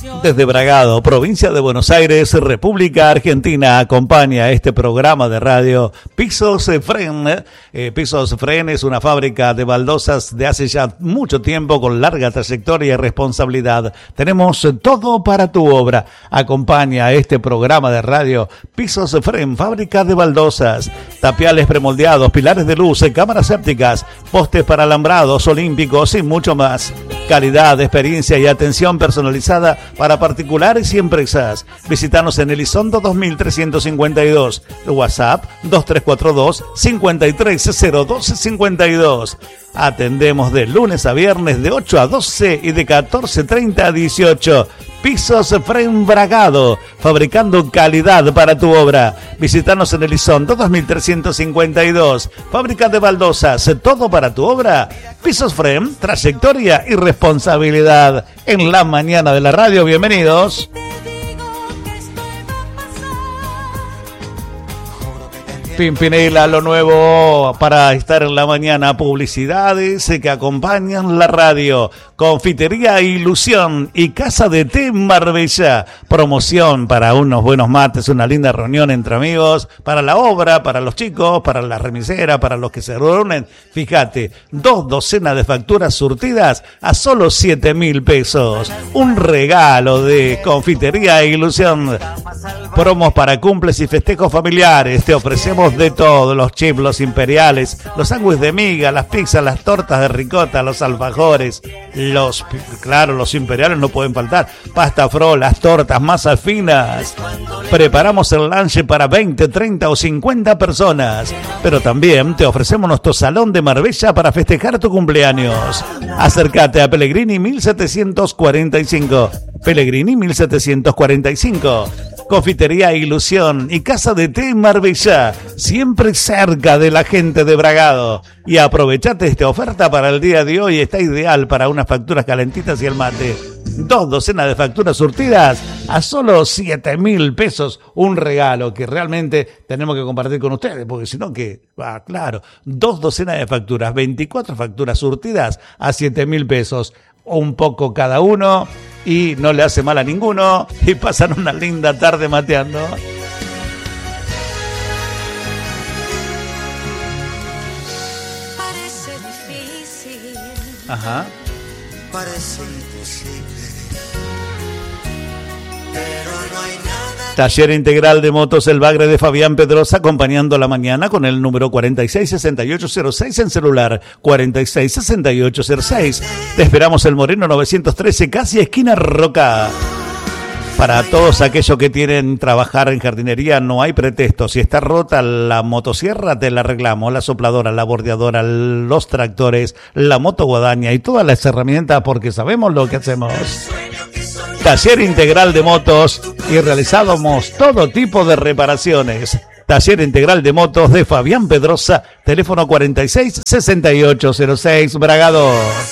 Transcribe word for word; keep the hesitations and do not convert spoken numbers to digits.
Desde Bragado, provincia de Buenos Aires, República Argentina, acompaña este programa de radio Pisos Fren. Eh, Pisos Fren es una fábrica de baldosas de hace ya mucho tiempo con larga trayectoria y responsabilidad. Tenemos todo para tu obra. Acompaña este programa de radio Pisos Fren, fábrica de baldosas, tapiales premoldeados, pilares de luz, cámaras sépticas, postes para alambrados olímpicos y mucho más. Calidad, experiencia y atención personalizada para particulares y empresas. Visítanos en Elizondo dos mil trescientos cincuenta y dos. WhatsApp dos tres cuatro dos, cinco tres cero dos cinco dos. Atendemos de lunes a viernes de ocho a doce y de catorce treinta a dieciocho. Pisos Fren Bragado, fabricando calidad para tu obra. Visítanos en Elizondo dos mil trescientos cincuenta y dos. Fábrica de baldosas, todo para tu obra. Pisos Fren, trayectoria y responsabilidad. En la mañana de la radio, bienvenidos. Pimpinela, lo nuevo para estar en la mañana, publicidades que acompañan la radio. Confitería Ilusión y Casa de Té Marbella. Promoción para unos buenos mates, una linda reunión entre amigos, para la obra, para los chicos, para la remisera, para los que se reúnen. Fíjate, dos docenas de facturas surtidas a solo siete mil pesos. Un regalo de Confitería Ilusión. Promos para cumples y festejos familiares. Te ofrecemos de todo, los chips, los imperiales, los sándwiches de miga, las pizzas, las tortas de ricota, los alfajores, los, claro, los imperiales no pueden faltar, pasta fro, las tortas, masas finas. Preparamos el lunch para veinte, treinta o cincuenta personas, pero también te ofrecemos nuestro salón de Marbella para festejar tu cumpleaños. Acércate a Pellegrini mil setecientos cuarenta y cinco, Pellegrini mil setecientos cuarenta y cinco. Confitería Ilusión y Casa de Té Marbella, siempre cerca de la gente de Bragado. Y aprovechate esta oferta para el día de hoy, está ideal para unas facturas calentitas y el mate. Dos docenas de facturas surtidas a solo siete mil pesos. Un regalo que realmente tenemos que compartir con ustedes, porque si no, que, ah, claro, dos docenas de facturas, veinticuatro facturas surtidas a siete mil pesos. Un poco cada uno y no le hace mal a ninguno y pasan una linda tarde mateando. Parece difícil. Ajá. Parece imposible. Pero no hay nada. Taller Integral de Motos El Bagre de Fabián Pedrosa, acompañando la mañana con el número cuarenta y seis sesenta y ocho cero seis en celular, cuarenta y seis sesenta y ocho cero seis. Te esperamos el Moreno novecientos trece, casi esquina Roca. Para todos aquellos que quieren trabajar en jardinería, no hay pretexto. Si está rota la motosierra, te la arreglamos. La sopladora, la bordeadora, los tractores, la motoguadaña y todas las herramientas, porque sabemos lo que hacemos. Taller Integral de Motos y realizamos todo tipo de reparaciones. Taller Integral de Motos de Fabián Pedrosa, teléfono cuarenta y seis sesenta y ocho cero seis, Bragado.